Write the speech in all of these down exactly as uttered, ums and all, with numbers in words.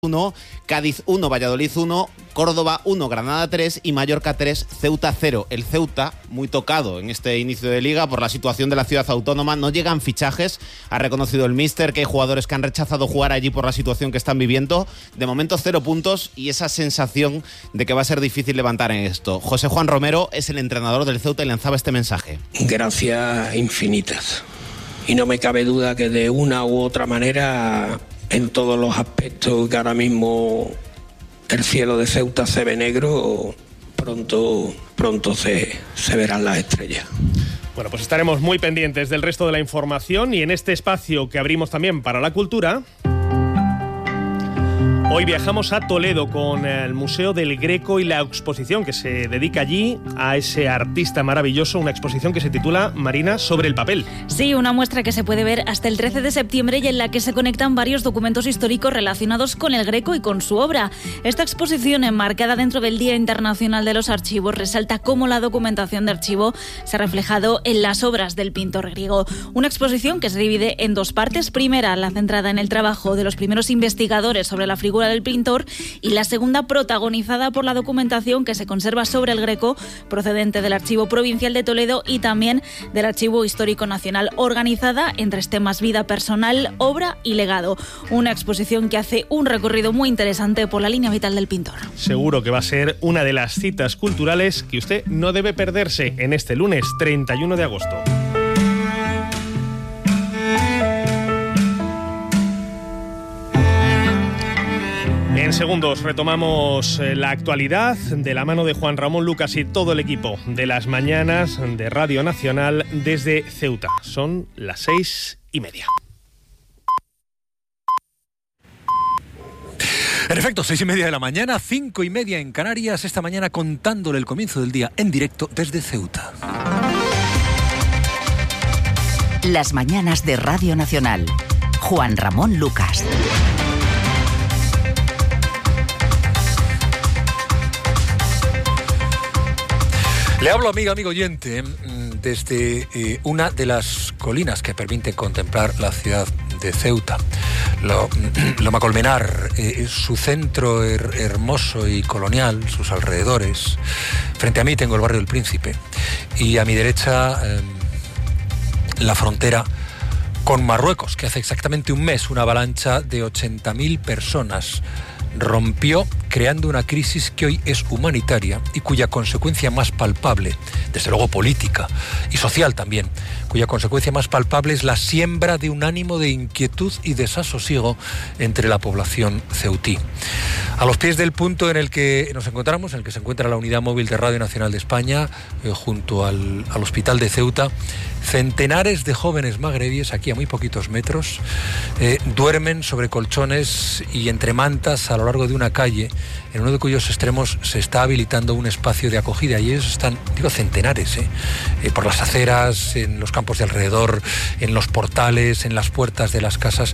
uno, Cádiz uno, Valladolid uno, Córdoba uno, Granada tres y Mallorca tres, Ceuta cero. El Ceuta, muy tocado en este inicio de liga por la situación de la ciudad autónoma, no llegan fichajes, ha reconocido el míster que hay jugadores que han rechazado jugar allí por la situación que están viviendo. De momento cero puntos y esa sensación de que va a ser difícil levantar en esto. José Juan Romero es el entrenador del Ceuta y lanzaba este mensaje. Gracias infinitas. Y no me cabe duda que de una u otra manera, en todos los aspectos que ahora mismo el cielo de Ceuta se ve negro, pronto, pronto se, se verán las estrellas. Bueno, pues estaremos muy pendientes del resto de la información y en este espacio que abrimos también para la cultura. Hoy viajamos a Toledo con el Museo del Greco y la exposición que se dedica allí a ese artista maravilloso, una exposición que se titula, Marina, sobre el papel. Sí, una muestra que se puede ver hasta el trece de septiembre y en la que se conectan varios documentos históricos relacionados con el Greco y con su obra. Esta exposición, enmarcada dentro del Día Internacional de los Archivos, resalta cómo la documentación de archivo se ha reflejado en las obras del pintor griego. Una exposición que se divide en dos partes. Primera, la centrada en el trabajo de los primeros investigadores sobre la figura del pintor, y la segunda protagonizada por la documentación que se conserva sobre el Greco, procedente del Archivo Provincial de Toledo y también del Archivo Histórico Nacional, organizada en tres temas: vida personal, obra y legado. Una exposición que hace un recorrido muy interesante por la línea vital del pintor. Seguro que va a ser una de las citas culturales que usted no debe perderse en este lunes treinta y uno de agosto. En segundos retomamos la actualidad de la mano de Juan Ramón Lucas y todo el equipo de las mañanas de Radio Nacional desde Ceuta. Son las seis y media. En efecto, seis y media de la mañana, cinco y media en Canarias, esta mañana contándole el comienzo del día en directo desde Ceuta. Las mañanas de Radio Nacional. Juan Ramón Lucas. Le hablo, amiga, amigo oyente, desde eh, una de las colinas que permite contemplar la ciudad de Ceuta. Lo, Loma Colmenar, eh, su centro her, hermoso y colonial, sus alrededores. Frente a mí tengo el barrio del Príncipe y a mi derecha eh, la frontera con Marruecos, que hace exactamente un mes una avalancha de ochenta mil personas rompió, creando una crisis que hoy es humanitaria y cuya consecuencia más palpable, desde luego política y social también, cuya consecuencia más palpable es la siembra de un ánimo de inquietud y desasosiego entre la población ceutí. A los pies del punto en el que nos encontramos, en el que se encuentra la unidad móvil de Radio Nacional de España, eh, junto al, al Hospital de Ceuta, centenares de jóvenes magrebíes, aquí a muy poquitos metros, eh, duermen sobre colchones y entre mantas a lo largo de una calle, en uno de cuyos extremos se está habilitando un espacio de acogida, y ellos están, digo, centenares, ¿eh? Eh, por las aceras, en los campos de alrededor, en los portales, en las puertas de las casas.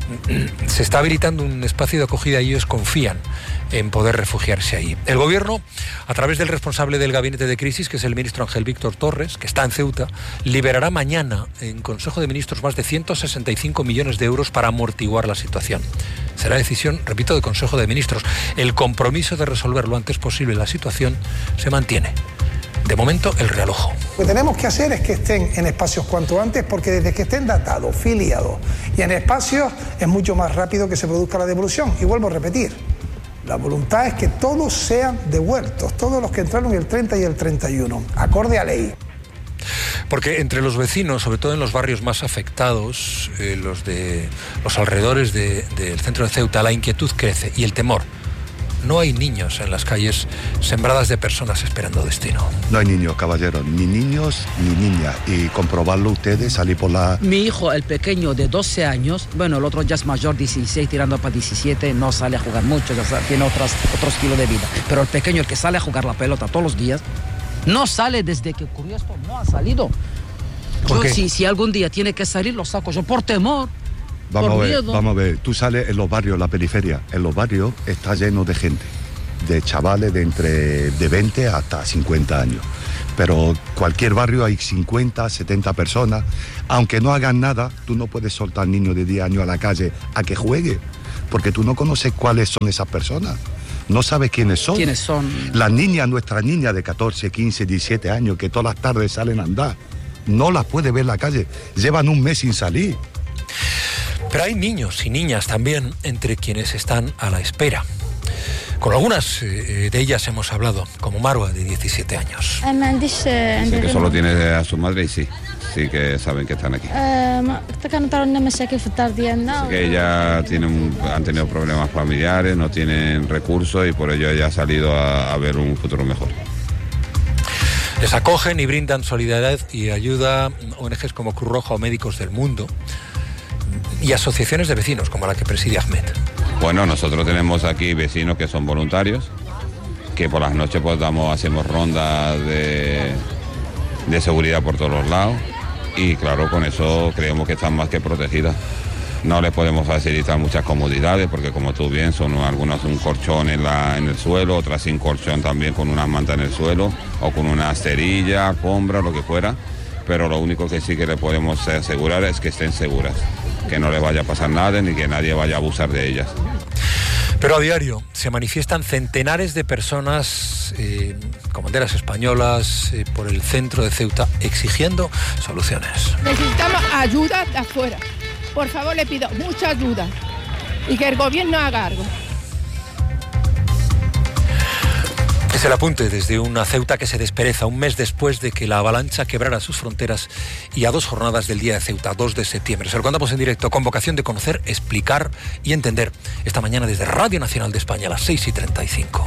Se está habilitando un espacio de acogida y ellos confían en poder refugiarse ahí. El gobierno, a través del responsable del gabinete de crisis, que es el ministro Ángel Víctor Torres, que está en Ceuta, liberará mañana en Consejo de Ministros más de ciento sesenta y cinco millones de euros para amortiguar la situación. Será decisión, repito, de Consejo de Ministros. El compromiso de resolver lo antes posible la situación se mantiene. De momento, el realojo. Lo que tenemos que hacer es que estén en espacios cuanto antes, porque desde que estén datados, filiados y en espacios, es mucho más rápido que se produzca la devolución. Y vuelvo a repetir, la voluntad es que todos sean devueltos, todos los que entraron el treinta y el treinta y uno, acorde a ley. Porque entre los vecinos, sobre todo en los barrios más afectados, eh, los de los alrededores de, del centro de Ceuta, la inquietud crece y el temor. No hay niños en las calles sembradas de personas esperando destino. No hay niños, caballeros, ni niños ni niñas. Y comprobarlo ustedes, salir por la... Mi hijo, el pequeño de doce años, bueno, el otro ya es mayor, dieciséis, tirando para diecisiete, no sale a jugar mucho, ya tiene otras, otro estilo de vida. Pero el pequeño, el que sale a jugar la pelota todos los días, no sale desde que ocurrió esto, no ha salido. Yo, si, si algún día tiene que salir, lo saco yo por temor. Vamos a ver, vamos a ver, tú sales en los barrios, la periferia, en los barrios está lleno de gente, de chavales de entre de veinte hasta cincuenta años. Pero cualquier barrio hay cincuenta, setenta personas, aunque no hagan nada, tú no puedes soltar al niño de diez años a la calle a que juegue. porque tú no conoces cuáles son esas personas. No sabes quiénes son. ¿Quiénes son? Las niñas, nuestras niñas de catorce, quince, diecisiete años, que todas las tardes salen a andar, no las puedes ver en la calle. Llevan un mes sin salir. Pero hay niños y niñas también entre quienes están a la espera. Con algunas eh, de ellas hemos hablado, como Marwa, de diecisiete años. Sé que solo tiene a su madre y sí, sí que saben que están aquí. Sé que ella tiene un, han tenido problemas familiares, no tienen recursos y por ello ella ha salido a, a ver un futuro mejor. Les acogen y brindan solidaridad y ayuda O N Ges como Cruz Roja o Médicos del Mundo y asociaciones de vecinos como la que preside Ahmed. Bueno, nosotros tenemos aquí vecinos que son voluntarios, que por las noches pues damos, hacemos rondas de, de seguridad por todos los lados y claro, con eso creemos que están más que protegidas. No les podemos facilitar muchas comodidades porque como tú bien son algunas un colchón en, la, en el suelo, otras sin colchón también con una manta en el suelo o con una cerilla, alfombra, lo que fuera, pero lo único que sí que le podemos asegurar es que estén seguras, que no les vaya a pasar nada ni que nadie vaya a abusar de ellas. Pero a diario se manifiestan centenares de personas eh, con banderas españolas eh, por el centro de Ceuta exigiendo soluciones. Necesitamos ayuda de afuera. Por favor, le pido mucha ayuda y que el gobierno haga algo. Es el apunte desde una Ceuta que se despereza un mes después de que la avalancha quebrara sus fronteras y a dos jornadas del Día de Ceuta, dos de septiembre. Se lo contamos en directo con vocación de conocer, explicar y entender esta mañana desde Radio Nacional de España a las seis y treinta y cinco.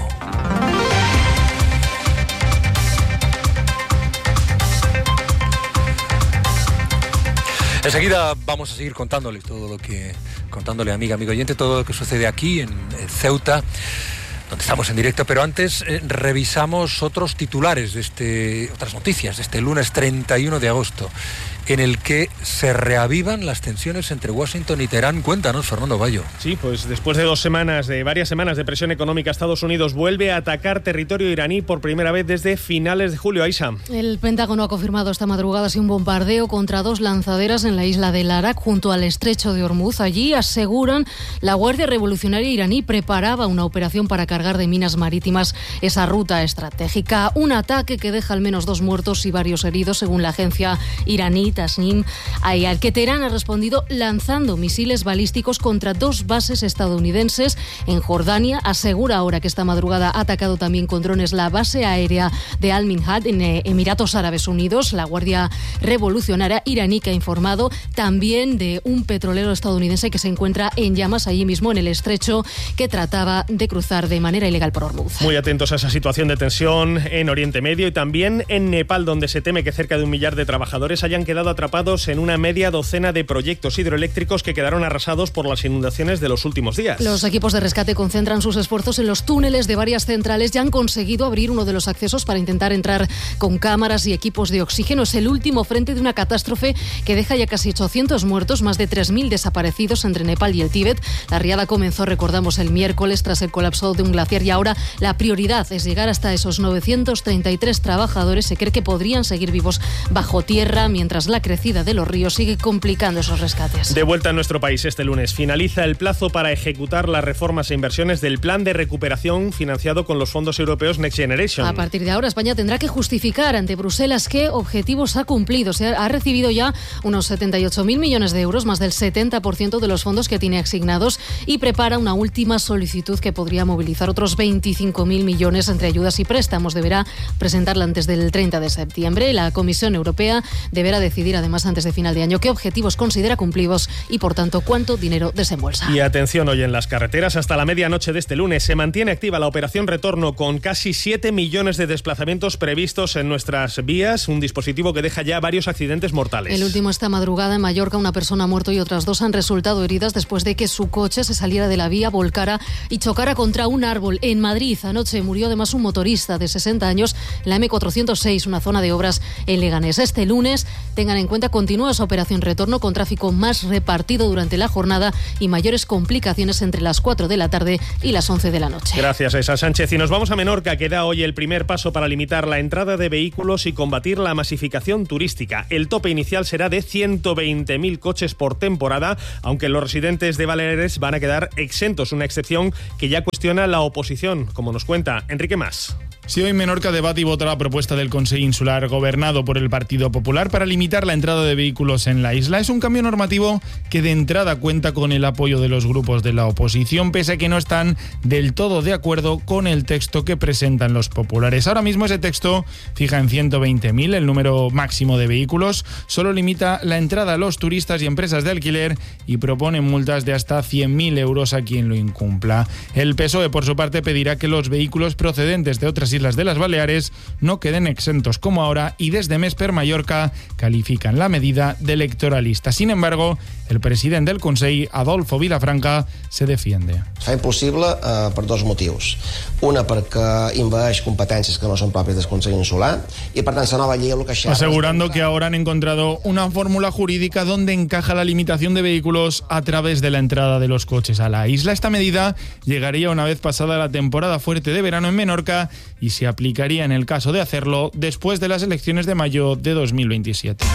Enseguida vamos a seguir contándole todo lo que, contándole amiga, amigo oyente, todo lo que sucede aquí en, en Ceuta, donde estamos en directo, pero antes eh, revisamos otros titulares de este, otras noticias de este lunes treinta y uno de agosto, en el que se reavivan las tensiones entre Washington y Teherán. Cuéntanos, Fernando Bayo. Sí, pues después de dos semanas, de varias semanas de presión económica, Estados Unidos vuelve a atacar territorio iraní por primera vez desde finales de julio. Aisha. El Pentágono ha confirmado esta madrugada así un bombardeo contra dos lanzaderas en la isla de Larak, junto al estrecho de Hormuz. Allí, aseguran, la Guardia Revolucionaria iraní preparaba una operación para cargar de minas marítimas esa ruta estratégica. Un ataque que deja al menos dos muertos y varios heridos, según la agencia iraní Tasnim, al que Teherán ha respondido lanzando misiles balísticos contra dos bases estadounidenses en Jordania. Asegura ahora que esta madrugada ha atacado también con drones la base aérea de Al-Minhad en Emiratos Árabes Unidos. La Guardia Revolucionaria iraní que ha informado también de un petrolero estadounidense que se encuentra en llamas allí mismo en el estrecho, que trataba de cruzar de manera ilegal por Hormuz. Muy atentos a esa situación de tensión en Oriente Medio y también en Nepal, donde se teme que cerca de un millar de trabajadores hayan quedado atrapados en una media docena de proyectos hidroeléctricos que quedaron arrasados por las inundaciones de los últimos días. Los equipos de rescate concentran sus esfuerzos en los túneles de varias centrales. Ya han conseguido abrir uno de los accesos para intentar entrar con cámaras y equipos de oxígeno. Es el último frente de una catástrofe que deja ya casi ochocientos muertos, más de tres mil desaparecidos entre Nepal y el Tíbet. La riada comenzó, recordamos, el miércoles tras el colapso de un glaciar y ahora la prioridad es llegar hasta esos novecientos treinta y tres trabajadores. Se cree que podrían seguir vivos bajo tierra mientras la crecida de los ríos sigue complicando esos rescates. De vuelta a nuestro país este lunes, finaliza el plazo para ejecutar las reformas e inversiones del plan de recuperación financiado con los fondos europeos Next Generation. A partir de ahora, España tendrá que justificar ante Bruselas qué objetivos ha cumplido. Se ha recibido ya unos setenta y ocho mil millones de euros, más del setenta por ciento de los fondos que tiene asignados, y prepara una última solicitud que podría movilizar otros veinticinco mil millones entre ayudas y préstamos. Deberá presentarla antes del treinta de septiembre. La Comisión Europea deberá decidir además antes de final de año qué objetivos considera cumplidos y por tanto cuánto dinero desembolsa. Y atención, hoy en las carreteras hasta la medianoche de este lunes se mantiene activa la operación Retorno con casi siete millones de desplazamientos previstos en nuestras vías, un dispositivo que deja ya varios accidentes mortales. El último esta madrugada en Mallorca, una persona ha muerto y otras dos han resultado heridas después de que su coche se saliera de la vía, volcara y chocara contra un árbol. En Madrid anoche murió además un motorista de sesenta años en la eme cuatrocientos seis, una zona de obras en Leganés. Este lunes tengan tengan en cuenta, continúa esa operación retorno con tráfico más repartido durante la jornada y mayores complicaciones entre las cuatro de la tarde y las once de la noche. Gracias, Esa Sánchez. Y nos vamos a Menorca, que da hoy el primer paso para limitar la entrada de vehículos y combatir la masificación turística. El tope inicial será de ciento veinte mil coches por temporada, aunque los residentes de Baleares van a quedar exentos, una excepción que ya cuestiona la oposición, como nos cuenta Enrique Mas. Si hoy Menorca debate y vota la propuesta del Consejo Insular gobernado por el Partido Popular para limitar la entrada de vehículos en la isla, es un cambio normativo que de entrada cuenta con el apoyo de los grupos de la oposición, pese a que no están del todo de acuerdo con el texto que presentan los populares. Ahora mismo ese texto fija en ciento veinte mil el número máximo de vehículos, solo limita la entrada a los turistas y empresas de alquiler y propone multas de hasta cien mil euros a quien lo incumpla. El P S O E, por su parte, pedirá que los vehículos procedentes de otras islas de las Baleares no queden exentos como ahora y desde Mesper Mallorca califican la medida de electoralista. Sin embargo, el presidente del Consell, Adolfo Vilafranca, se defiende. Es fa impossible eh, per dos motius. Una, perquè envaeix competències que no són pròpies del Consell Insular i, per tant, la nova llei el que xerra... Asegurando que ahora han encontrado una fórmula jurídica donde encaja la limitación de vehículos a través de la entrada de los coches a la isla. Esta medida llegaría una vez pasada la temporada fuerte de verano en Menorca y se aplicaría en el caso de hacerlo después de las elecciones de mayo de dos mil veintisiete.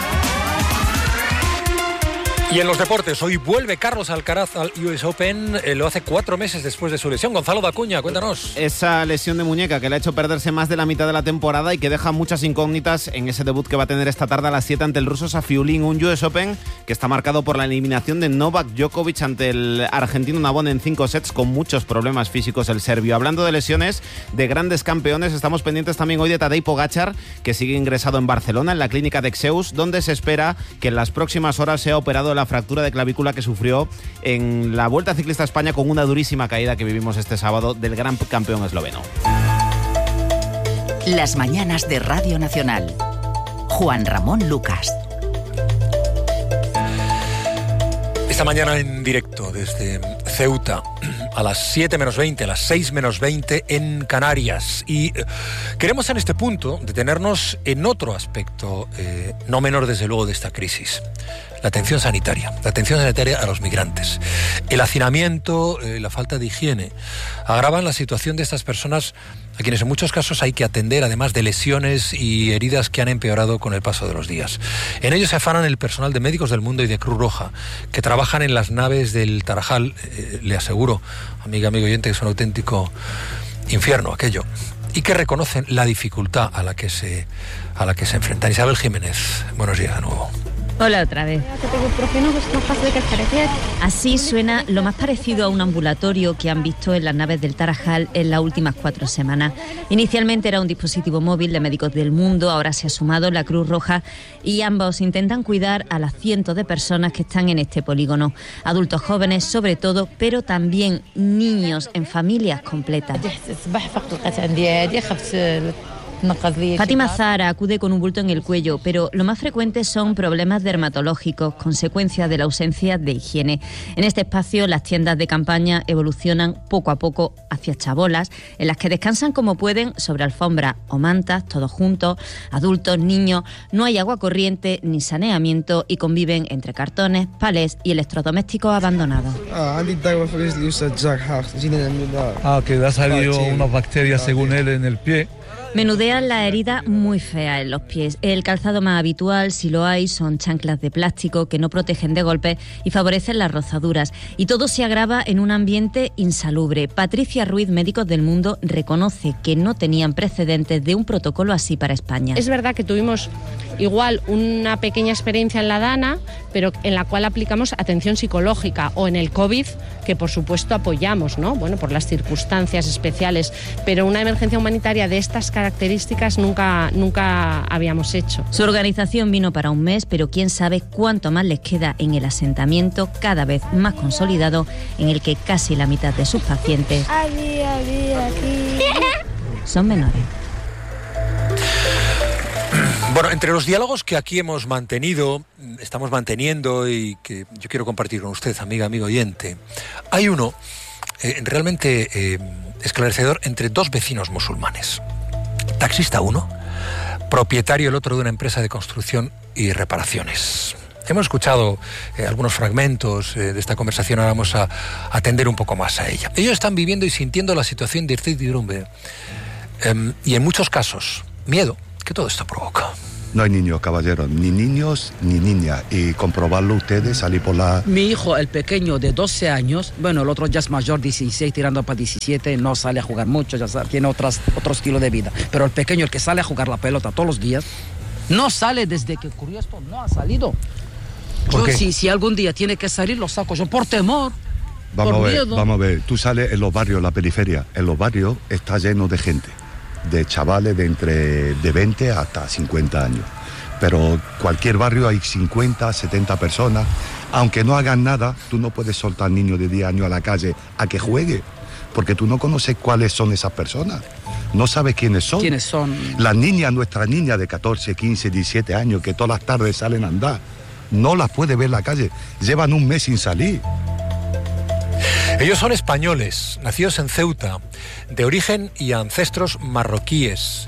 Y en los deportes, hoy vuelve Carlos Alcaraz al U S Open, eh, lo hace cuatro meses después de su lesión. Gonzalo Dacuña, cuéntanos. Esa lesión de muñeca que le ha hecho perderse más de la mitad de la temporada y que deja muchas incógnitas en ese debut que va a tener esta tarde a las siete ante el ruso Safiulin, un U S Open que está marcado por la eliminación de Novak Djokovic ante el argentino Nabón en cinco sets, con muchos problemas físicos el serbio. Hablando de lesiones de grandes campeones, estamos pendientes también hoy de Tadej Pogačar, que sigue ingresado en Barcelona, en la clínica de Exeus, donde se espera que en las próximas horas sea operado de la fractura de clavícula que sufrió en la Vuelta Ciclista a España con una durísima caída que vivimos este sábado del gran campeón esloveno. Las mañanas de Radio Nacional. Juan Ramón Lucas. Esta mañana en directo desde Ceuta, a las siete menos veinte, a las seis menos veinte en Canarias. Y eh, queremos en este punto detenernos en otro aspecto, eh, no menor desde luego de esta crisis. La atención sanitaria, la atención sanitaria a los migrantes. El hacinamiento, eh, la falta de higiene, agravan la situación de estas personas a quienes en muchos casos hay que atender, además de lesiones y heridas que han empeorado con el paso de los días. En ello se afanan el personal de Médicos del Mundo y de Cruz Roja, que trabajan en las naves del Tarajal. Eh, le aseguro, amiga, amigo oyente, que es un auténtico infierno aquello, y que reconocen la dificultad a la que se, a la que se enfrentan. Isabel Jiménez, buenos días de nuevo. Hola otra vez. Así suena lo más parecido a un ambulatorio que han visto en las naves del Tarajal en las últimas cuatro semanas. Inicialmente era un dispositivo móvil de Médicos del Mundo, ahora se ha sumado la Cruz Roja y ambos intentan cuidar a las cientos de personas que están en este polígono. Adultos jóvenes sobre todo, pero también niños en familias completas. Fátima Zahara acude con un bulto en el cuello, pero lo más frecuente son problemas dermatológicos, consecuencia de la ausencia de higiene. En este espacio, las tiendas de campaña evolucionan poco a poco hacia chabolas, en las que descansan como pueden sobre alfombra o mantas, todos juntos, adultos, niños. No hay agua corriente ni saneamiento y conviven entre cartones, palés y electrodomésticos abandonados. Ah, que le ha salido unas bacterias, según él, en el pie. Menudean la herida muy fea en los pies. El calzado más habitual, si lo hay, son chanclas de plástico que no protegen de golpes y favorecen las rozaduras. Y todo se agrava en un ambiente insalubre. Patricia Ruiz, Médicos del Mundo, reconoce que no tenían precedentes de un protocolo así para España. Es verdad que tuvimos igual una pequeña experiencia en la DANA, pero en la cual aplicamos atención psicológica, o en el COVID, que por supuesto apoyamos, ¿no? Bueno, por las circunstancias especiales, pero una emergencia humanitaria de estas características nunca, nunca habíamos hecho. Su organización vino para un mes, pero quién sabe cuánto más les queda en el asentamiento cada vez más consolidado, en el que casi la mitad de sus pacientes aquí, aquí, aquí. son menores. Bueno, entre los diálogos que aquí hemos mantenido, estamos manteniendo y que yo quiero compartir con usted, amiga, amigo oyente, hay uno eh, realmente eh, esclarecedor entre dos vecinos musulmanes. Taxista uno propietario el otro de una empresa de construcción y reparaciones. Hemos escuchado eh, algunos fragmentos eh, de esta conversación, ahora vamos a atender un poco más a ella. Ellos están viviendo y sintiendo la situación de incertidumbre eh, y en muchos casos miedo que todo esto provoca. No hay niños, caballeros, ni niños ni niñas. Y comprobarlo ustedes, salir por la... Mi hijo, el pequeño de doce años, bueno, el otro ya es mayor, dieciséis, tirando para diecisiete, no sale a jugar mucho, ya sabe, tiene otras, otro estilo de vida. Pero el pequeño, el que sale a jugar la pelota todos los días, no sale desde que ocurrió esto, no ha salido. Yo, si, si algún día tiene que salir, lo saco yo por temor, vamos por a ver, miedo. Vamos a ver, tú sales en los barrios, la periferia, en los barrios está lleno de gente, de chavales de entre de veinte hasta cincuenta años. Pero cualquier barrio hay cincuenta, setenta personas. Aunque no hagan nada, tú no puedes soltar al niño de diez años a la calle a que juegue, porque tú no conoces cuáles son esas personas. No sabes quiénes son. ¿Quiénes son? Las niñas, nuestras niñas de catorce, quince, diecisiete años, que todas las tardes salen a andar, no las puede ver en la calle. Llevan un mes sin salir. Ellos son españoles, nacidos en Ceuta, de origen y ancestros marroquíes.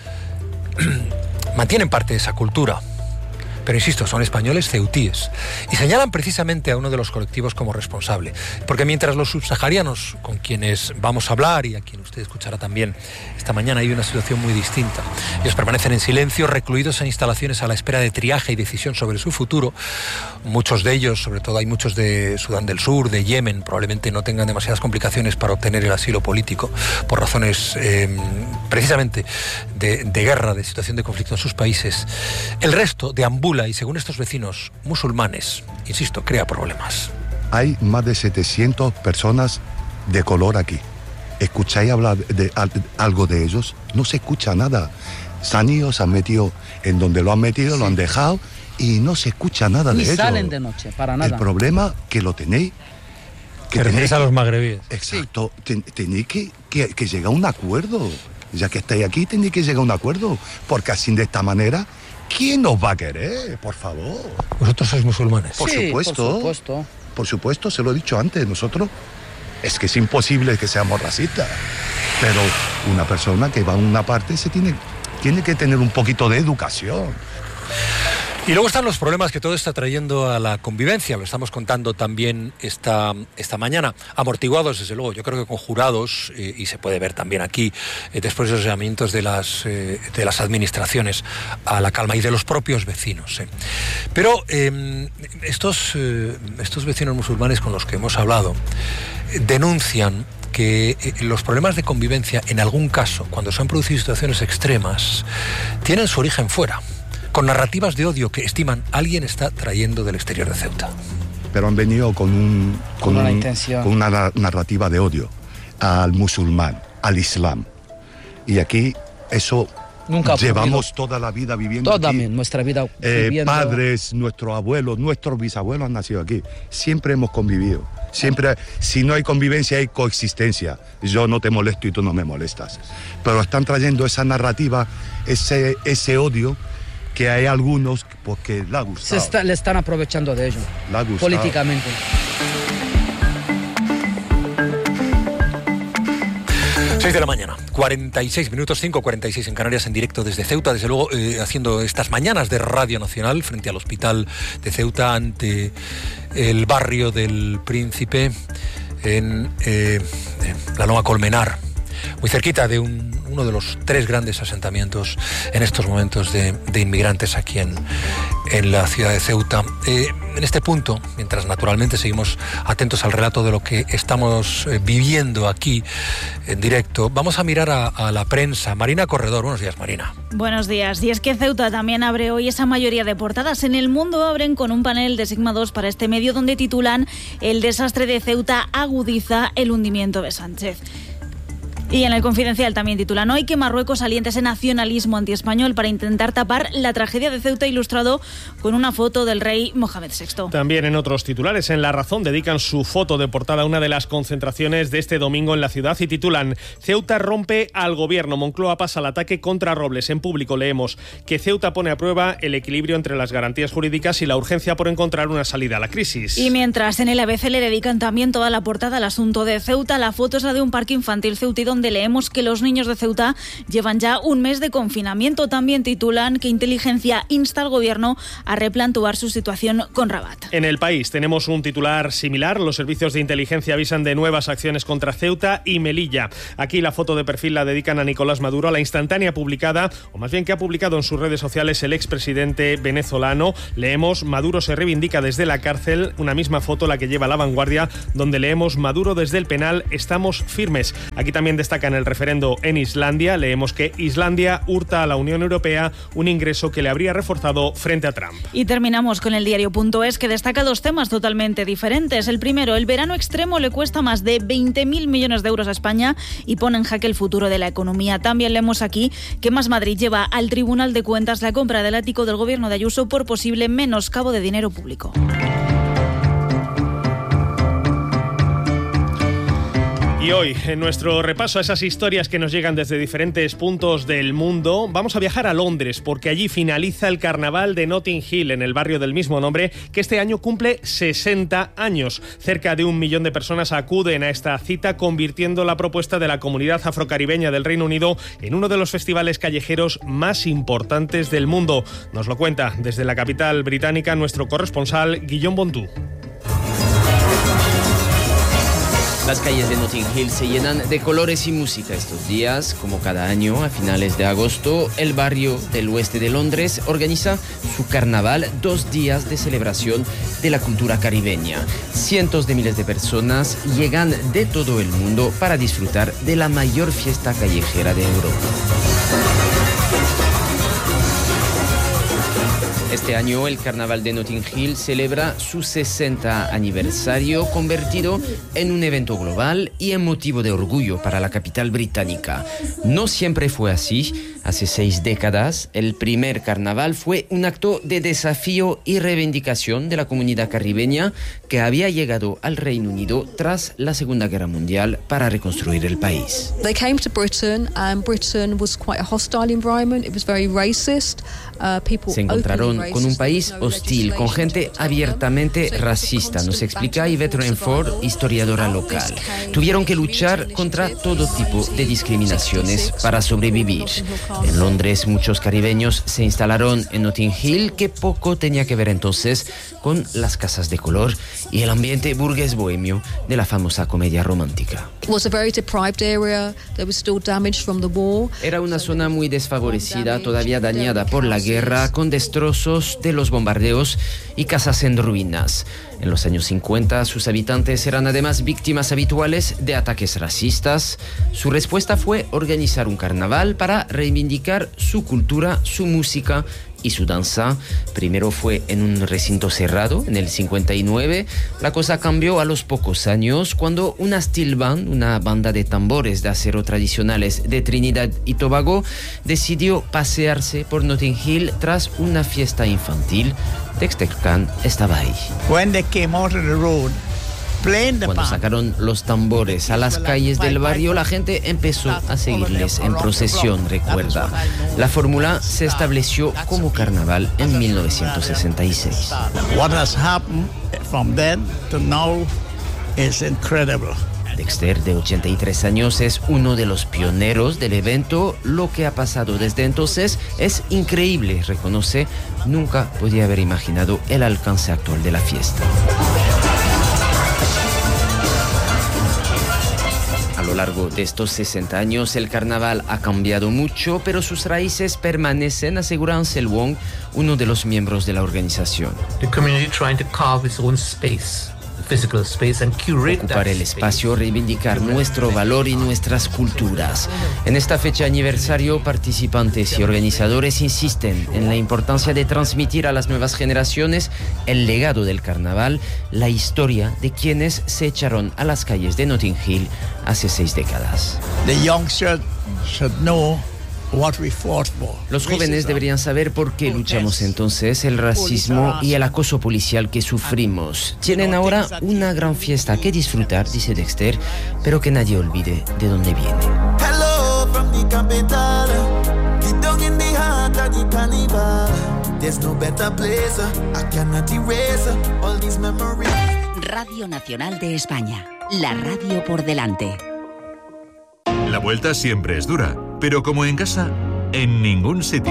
Mantienen parte de esa cultura, pero insisto, son españoles ceutíes y señalan precisamente a uno de los colectivos como responsable, porque mientras los subsaharianos, con quienes vamos a hablar y a quien usted escuchará también esta mañana, hay una situación muy distinta. Ellos permanecen en silencio, recluidos en instalaciones a la espera de triaje y decisión sobre su futuro. Muchos de ellos, sobre todo hay muchos de Sudán del Sur, de Yemen, probablemente no tengan demasiadas complicaciones para obtener el asilo político por razones eh, precisamente de, de guerra, de situación de conflicto en sus países. El resto deambula y, según estos vecinos musulmanes, insisto, crea problemas. Hay más de setecientas personas de color aquí. ¿Escucháis hablar de, de algo de ellos? No se escucha nada. Se han ido, se han metido en donde lo han metido, sí. Lo han dejado y no se escucha nada Ni de ellos. Ni salen de noche, para nada. El problema que lo tenéis... Que tenéis a los magrebíes. Exacto. Sí. Tenéis que, que, que llegar a un acuerdo. Ya que estáis aquí, tenéis que llegar a un acuerdo. Porque así, de esta manera... ¿Quién nos va a querer, por favor? ¿Vosotros sois musulmanes? Por sí, supuesto. Por supuesto. Por supuesto, se lo he dicho antes. Nosotros, es que es imposible que seamos racistas. Pero una persona que va a una parte se tiene, tiene que tener un poquito de educación. Y luego están los problemas que todo está trayendo a la convivencia, lo estamos contando también esta, esta mañana, amortiguados desde luego, yo creo que conjurados, eh, y se puede ver también aquí, eh, después de los llamamientos de las, eh, de las administraciones a la calma y de los propios vecinos. Eh. Pero eh, estos, eh, estos vecinos musulmanes con los que hemos hablado eh, denuncian que eh, los problemas de convivencia, en algún caso, cuando se han producido situaciones extremas, tienen su origen fuera, con narrativas de odio que estiman alguien está trayendo del exterior de Ceuta. Pero han venido con, un, con, con, una, un, intención. con una narrativa de odio al musulmán, al islam. Y aquí eso Nunca llevamos toda la vida viviendo toda aquí. nuestra vida eh, viviendo. Padres, nuestros abuelos, nuestros bisabuelos han nacido aquí. Siempre hemos convivido. Siempre, si no hay convivencia, hay coexistencia. Yo no te molesto y tú no me molestas. Pero están trayendo esa narrativa, ese, ese odio, que hay algunos porque le ha gustado. Se está, le están aprovechando de ello. Le ha gustado. Políticamente. seis de la mañana, cuarenta y seis minutos, cinco cuarenta y seis en Canarias, en directo desde Ceuta, desde luego eh, haciendo estas mañanas de Radio Nacional frente al hospital de Ceuta, ante el barrio del Príncipe, en eh, la Loma Colmenar, muy cerquita de un, uno de los tres grandes asentamientos en estos momentos de, de inmigrantes aquí en, en la ciudad de Ceuta. Eh, en este punto, mientras naturalmente seguimos atentos al relato de lo que estamos eh, viviendo aquí en directo, vamos a mirar a, a la prensa. Marina Corredor, buenos días, Marina. Buenos días. Y es que Ceuta también abre hoy esa mayoría de portadas. En El Mundo abren con un panel de Sigma dos para este medio donde titulan: El desastre de Ceuta agudiza el hundimiento de Sánchez. Y en El Confidencial también titulan hoy que Marruecos alienta ese nacionalismo antiespañol para intentar tapar la tragedia de Ceuta, ilustrado con una foto del rey Mohamed sexto. También en otros titulares, en La Razón dedican su foto de portada a una de las concentraciones de este domingo en la ciudad y titulan: Ceuta rompe al gobierno, Moncloa pasa al ataque contra Robles. En Público leemos que Ceuta pone a prueba el equilibrio entre las garantías jurídicas y la urgencia por encontrar una salida a la crisis. Y mientras en el A B C le dedican también toda la portada al asunto de Ceuta, la foto es la de un parque infantil ceutí donde donde leemos que los niños de Ceuta llevan ya un mes de confinamiento. También titulan que Inteligencia insta al gobierno a replantear su situación con Rabat. En El País tenemos un titular similar. Los servicios de inteligencia avisan de nuevas acciones contra Ceuta y Melilla. Aquí la foto de perfil la dedican a Nicolás Maduro, a la instantánea publicada, o más bien que ha publicado en sus redes sociales el expresidente venezolano. Leemos: Maduro se reivindica desde la cárcel. Una misma foto la que lleva La Vanguardia, donde leemos: Maduro desde el penal, estamos firmes. Aquí también destacan el referendo en Islandia. Leemos que Islandia hurta a la Unión Europea un ingreso que le habría reforzado frente a Trump. Y terminamos con el diario.es, que destaca dos temas totalmente diferentes. El primero: el verano extremo le cuesta más de veinte mil millones de euros a España y pone en jaque el futuro de la economía. También leemos aquí que Más Madrid lleva al Tribunal de Cuentas la compra del ático del gobierno de Ayuso por posible menoscabo de dinero público. Y hoy, en nuestro repaso a esas historias que nos llegan desde diferentes puntos del mundo, vamos a viajar a Londres, porque allí finaliza el carnaval de Notting Hill, en el barrio del mismo nombre, que este año cumple sesenta años. Cerca de un millón de personas acuden a esta cita, convirtiendo la propuesta de la comunidad afrocaribeña del Reino Unido en uno de los festivales callejeros más importantes del mundo. Nos lo cuenta desde la capital británica nuestro corresponsal Guillaume Bontú. Las calles de Notting Hill se llenan de colores y música estos días. Como cada año, a finales de agosto, el barrio del oeste de Londres organiza su carnaval, dos días de celebración de la cultura caribeña. Cientos de miles de personas llegan de todo el mundo para disfrutar de la mayor fiesta callejera de Europa. Este año el Carnaval de Notting Hill celebra su sesenta aniversario, convertido en un evento global y en motivo de orgullo para la capital británica. No siempre fue así. Hace seis décadas, el primer carnaval fue un acto de desafío y reivindicación de la comunidad caribeña que había llegado al Reino Unido tras la Segunda Guerra Mundial para reconstruir el país. They came to Britain and Britain was quite a hostile environment. It was very racist. Uh, people Se encontraron con un país hostil, con gente abiertamente racista, nos explica Yvette Rainford, historiadora local. Tuvieron que luchar contra todo tipo de discriminaciones para sobrevivir. En Londres, muchos caribeños se instalaron en Notting Hill, que poco tenía que ver entonces con las casas de color y el ambiente burgués bohemio de la famosa comedia romántica. Era una zona muy desfavorecida, todavía dañada por la guerra, con destrozos de los bombardeos y casas en ruinas. En los años cincuenta, sus habitantes eran además víctimas habituales de ataques racistas. Su respuesta fue organizar un carnaval para reivindicar su cultura, su música y su danza. Primero fue en un recinto cerrado, en el cincuenta y nueve. La cosa cambió a los pocos años cuando una steel band, una banda de tambores de acero tradicionales de Trinidad y Tobago, decidió pasearse por Notting Hill tras una fiesta infantil. Dexter Khan estaba ahí. When they came out of the road, Cuando sacaron los tambores a las calles del barrio, la gente empezó a seguirles en procesión, recuerda. La fórmula se estableció como carnaval en mil novecientos sesenta y seis. What has happened from then to now is incredible. Dexter, de ochenta y tres años, es uno de los pioneros del evento. Lo que ha pasado desde entonces es increíble, reconoce. Nunca podía haber imaginado el alcance actual de la fiesta. A lo largo de estos sesenta años, el carnaval ha cambiado mucho, pero sus raíces permanecen, asegura Ansel Wong, uno de los miembros de la organización. The community trying to carve its own space. Physical space and curate Ocupar el espacio, reivindicar nuestro valor y nuestras culturas. En esta fecha aniversario, participantes y organizadores insisten en la importancia de transmitir a las nuevas generaciones el legado del carnaval, la historia de quienes se echaron a las calles de Notting Hill hace seis décadas. The youngsters should know what we fought for. Los jóvenes deberían saber por qué luchamos entonces el racismo y el acoso policial que sufrimos. Tienen ahora una gran fiesta que disfrutar, dice Dexter, pero que nadie olvide de dónde viene. Hello from the capital, deep down in the heart of the carnival. There's no better place, I cannot erase all these memories. Radio Nacional de España, la radio por delante. La vuelta siempre es dura, pero como en casa, en ningún sitio.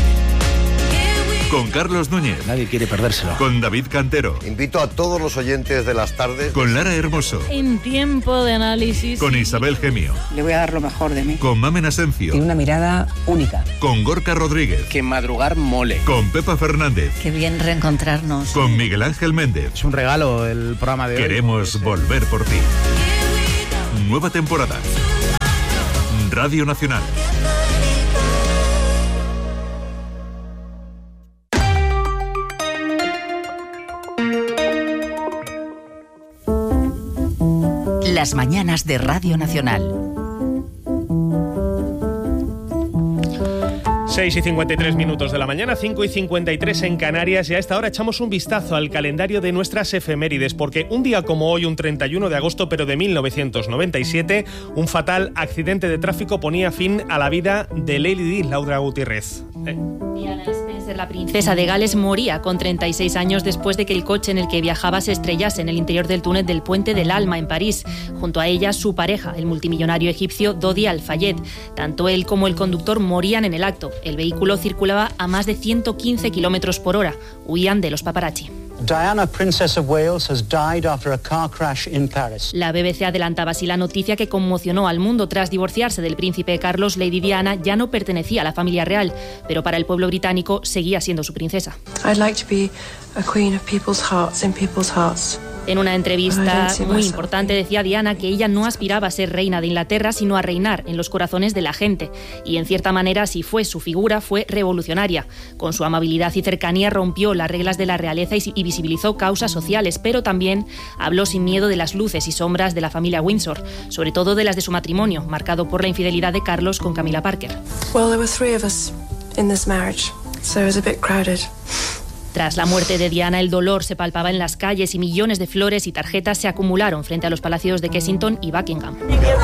Con Carlos Núñez. Nadie quiere perdérselo. Con David Cantero. Invito a todos los oyentes de las tardes. Con Lara Hermoso. En tiempo de análisis. Con Isabel Gemio. Le voy a dar lo mejor de mí. Con Mamen Asencio. Tiene una mirada única. Con Gorka Rodríguez. Que madrugar mole. Con Pepa Fernández. Qué bien reencontrarnos. Con Miguel Ángel Méndez. Es un regalo el programa de hoy. Queremos volver por ti. Nueva temporada. Radio Nacional. Las mañanas de Radio Nacional. seis y cincuenta y tres minutos de la mañana, cinco y cincuenta y tres en Canarias, y a esta hora echamos un vistazo al calendario de nuestras efemérides, porque un día como hoy, un treinta y uno de agosto, pero de mil novecientos noventa y siete, un fatal accidente de tráfico ponía fin a la vida de Lady Di, Laura Gutiérrez. Eh. Diana Spencer, la princesa de Gales, moría con treinta y seis años después de que el coche en el que viajaba se estrellase en el interior del túnel del Puente del Alma en París. Junto a ella, su pareja, el multimillonario egipcio Dodi Al-Fayed. Tanto él como el conductor morían en el acto. El vehículo circulaba a más de ciento quince kilómetros por hora. Huían de los paparazzi. Diana, Princess of Wales, has died after a car crash in Paris. La B B C adelantaba así la noticia que conmocionó al mundo. Tras divorciarse del príncipe Carlos, Lady Diana ya no pertenecía a la familia real, pero para el pueblo británico seguía siendo su princesa. I'd like to be a queen of people's hearts in people's hearts. En una entrevista muy importante decía Diana que ella no aspiraba a ser reina de Inglaterra, sino a reinar en los corazones de la gente. Y en cierta manera así fue. Su figura fue revolucionaria. Con su amabilidad y cercanía rompió las reglas de la realeza y visibilizó causas sociales, pero también habló sin miedo de las luces y sombras de la familia Windsor, sobre todo de las de su matrimonio, marcado por la infidelidad de Carlos con Camilla Parker. Well, there were three of us in this marriage, so it was a bit crowded. Tras la muerte de Diana, el dolor se palpaba en las calles y millones de flores y tarjetas se acumularon frente a los palacios de Kensington y Buckingham.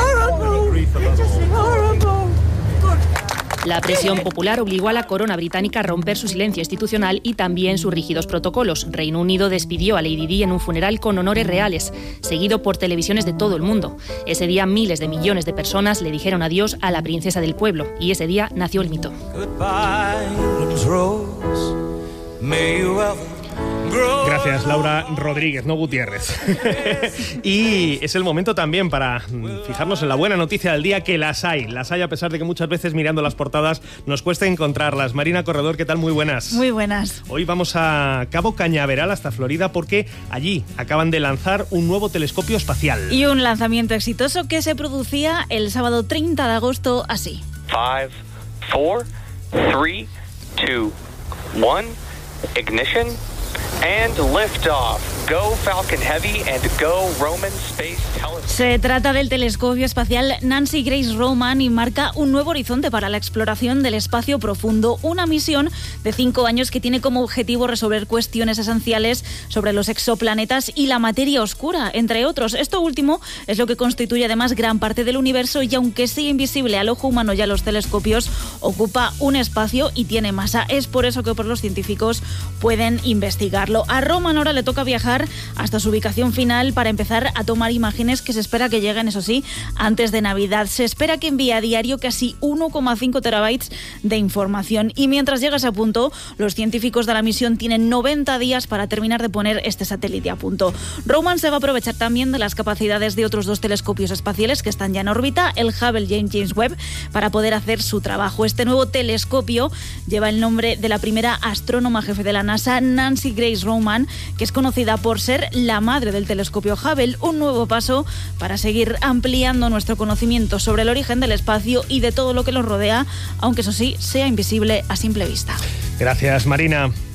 La presión popular obligó a la corona británica a romper su silencio institucional y también sus rígidos protocolos. Reino Unido despidió a Lady Di en un funeral con honores reales, seguido por televisiones de todo el mundo. Ese día miles de millones de personas le dijeron adiós a la princesa del pueblo y ese día nació el mito. Gracias, Laura Rodríguez, no Gutiérrez. Y es el momento también para fijarnos en la buena noticia del día, que las hay. Las hay a pesar de que muchas veces mirando las portadas nos cuesta encontrarlas. Marina Corredor, ¿qué tal? Muy buenas. Muy buenas. Hoy vamos a Cabo Cañaveral, hasta Florida, porque allí acaban de lanzar un nuevo telescopio espacial. Y un lanzamiento exitoso que se producía el sábado treinta de agosto así. cinco, cuatro, tres, dos, uno... Ignition and liftoff. Go Falcon Heavy and go Roman Space Telescope. Se trata del telescopio espacial Nancy Grace Roman y marca un nuevo horizonte para la exploración del espacio profundo. Una misión de cinco años que tiene como objetivo resolver cuestiones esenciales sobre los exoplanetas y la materia oscura, entre otros. Esto último es lo que constituye además gran parte del universo y aunque sigue invisible al ojo humano y a los telescopios, ocupa un espacio y tiene masa. Es por eso que por los científicos pueden investigarlo. A Roman ahora le toca viajar hasta su ubicación final para empezar a tomar imágenes que se espera que lleguen, eso sí, antes de Navidad. Se espera que envíe a diario casi uno coma cinco terabytes de información y mientras llega a ese punto, los científicos de la misión tienen noventa días para terminar de poner este satélite a punto. Roman se va a aprovechar también de las capacidades de otros dos telescopios espaciales que están ya en órbita, el Hubble y el James Webb, para poder hacer su trabajo. Este nuevo telescopio lleva el nombre de la primera astrónoma jefe de la NASA, Nancy Grace Roman, que es conocida por ser la madre del telescopio Hubble, un nuevo paso para seguir ampliando nuestro conocimiento sobre el origen del espacio y de todo lo que lo rodea, aunque eso sí, sea invisible a simple vista. Gracias, Marina.